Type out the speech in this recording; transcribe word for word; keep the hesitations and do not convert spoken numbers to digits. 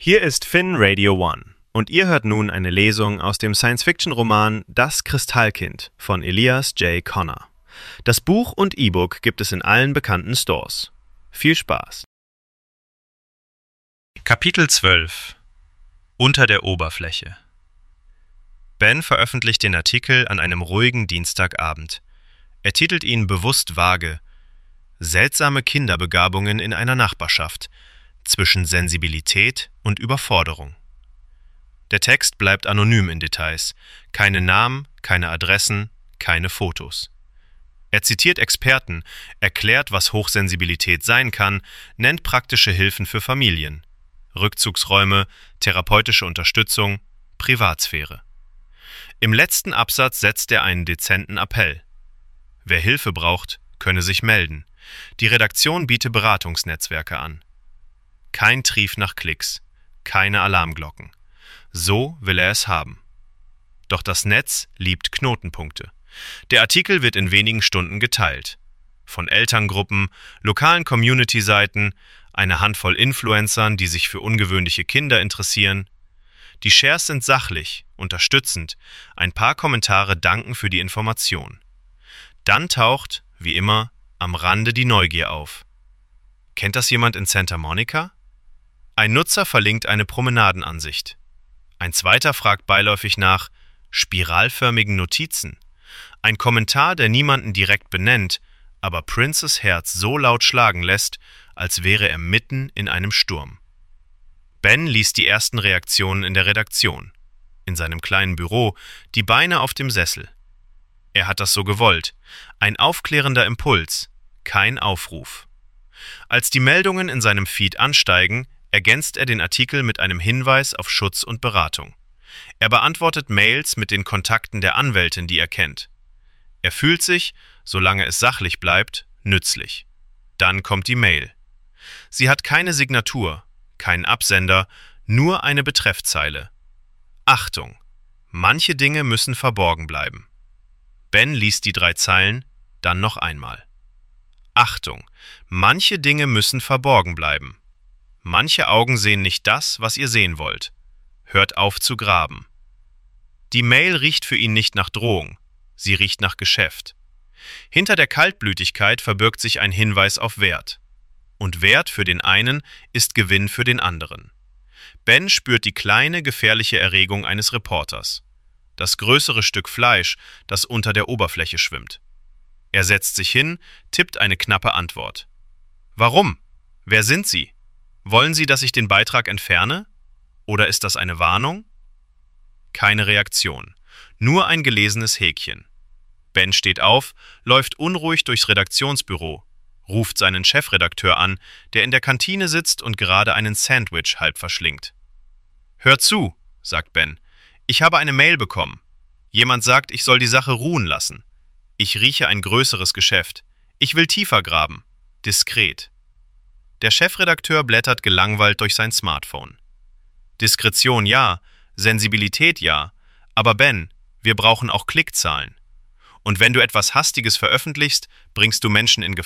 Hier ist Finn Radio One und ihr hört nun eine Lesung aus dem Science-Fiction-Roman Das Kristallkind von Elias J. Connor. Das Buch und E-Book gibt es in allen bekannten Stores. Viel Spaß! Kapitel zwölf Unter der Oberfläche. Ben veröffentlicht den Artikel an einem ruhigen Dienstagabend. Er titelt ihn bewusst vage: Seltsame Kinderbegabungen in einer Nachbarschaft zwischen Sensibilität und Überforderung. Der Text bleibt anonym in Details. Keine Namen, keine Adressen, keine Fotos. Er zitiert Experten, erklärt, was Hochsensibilität sein kann, nennt praktische Hilfen für Familien. Rückzugsräume, therapeutische Unterstützung, Privatsphäre. Im letzten Absatz setzt er einen dezenten Appell. Wer Hilfe braucht, könne sich melden. Die Redaktion biete Beratungsnetzwerke an. Kein Trief nach Klicks, keine Alarmglocken. So will er es haben. Doch das Netz liebt Knotenpunkte. Der Artikel wird in wenigen Stunden geteilt. Von Elterngruppen, lokalen Community-Seiten, eine Handvoll Influencern, die sich für ungewöhnliche Kinder interessieren. Die Shares sind sachlich, unterstützend, ein paar Kommentare danken für die Information. Dann taucht, wie immer, am Rande die Neugier auf. Kennt das jemand in Santa Monica? Ein Nutzer verlinkt eine Promenadenansicht. Ein zweiter fragt beiläufig nach spiralförmigen Notizen. Ein Kommentar, der niemanden direkt benennt, aber Princes Herz so laut schlagen lässt, als wäre er mitten in einem Sturm. Ben liest die ersten Reaktionen in der Redaktion. In seinem kleinen Büro, die Beine auf dem Sessel. Er hat das so gewollt. Ein aufklärender Impuls, kein Aufruf. Als die Meldungen in seinem Feed ansteigen, ergänzt er den Artikel mit einem Hinweis auf Schutz und Beratung. Er beantwortet Mails mit den Kontakten der Anwältin, die er kennt. Er fühlt sich, solange es sachlich bleibt, nützlich. Dann kommt die Mail. Sie hat keine Signatur, keinen Absender, nur eine Betreffzeile. Achtung! Manche Dinge müssen verborgen bleiben. Ben liest die drei Zeilen, dann noch einmal. Achtung! Manche Dinge müssen verborgen bleiben. Manche Augen sehen nicht das, was ihr sehen wollt. Hört auf zu graben. Die Mail riecht für ihn nicht nach Drohung. Sie riecht nach Geschäft. Hinter der Kaltblütigkeit verbirgt sich ein Hinweis auf Wert. Und Wert für den einen ist Gewinn für den anderen. Ben spürt die kleine, gefährliche Erregung eines Reporters. Das größere Stück Fleisch, das unter der Oberfläche schwimmt. Er setzt sich hin, tippt eine knappe Antwort. Warum? Wer sind Sie? Wollen Sie, dass ich den Beitrag entferne? Oder ist das eine Warnung? Keine Reaktion. Nur ein gelesenes Häkchen. Ben steht auf, läuft unruhig durchs Redaktionsbüro, ruft seinen Chefredakteur an, der in der Kantine sitzt und gerade einen Sandwich halb verschlingt. Hör zu, sagt Ben. Ich habe eine Mail bekommen. Jemand sagt, ich soll die Sache ruhen lassen. Ich rieche ein größeres Geschäft. Ich will tiefer graben. Diskret. Der Chefredakteur blättert gelangweilt durch sein Smartphone. Diskretion ja, Sensibilität ja, aber Ben, wir brauchen auch Klickzahlen. Und wenn du etwas Hastiges veröffentlichst, bringst du Menschen in Gefahr.